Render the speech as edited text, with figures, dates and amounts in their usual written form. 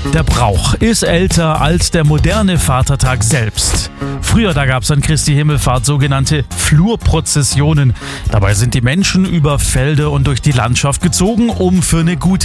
Der Brauch ist älter als der moderne Vatertag selbst. Früher, da gab es an Christi Himmelfahrt sogenannte Flurprozessionen. Dabei sind die Menschen über Felder und durch die Landschaft gezogen, um für eine gute